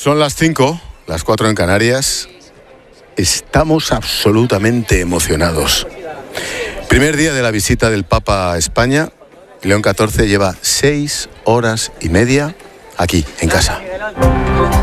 Son las 5, las 4 en Canarias. Estamos absolutamente emocionados. Primer día de la visita del Papa a España. León XIV lleva 6 horas y media aquí, en casa.